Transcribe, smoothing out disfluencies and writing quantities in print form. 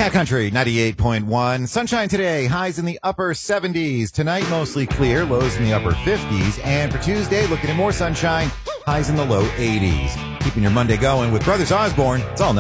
Cat Country 98.1. Sunshine today, highs in the upper 70s. Tonight, mostly clear, lows in the upper 50s. And for Tuesday, looking at more sunshine, highs in the low 80s. Keeping your Monday going with Brothers Osborne. It's all night.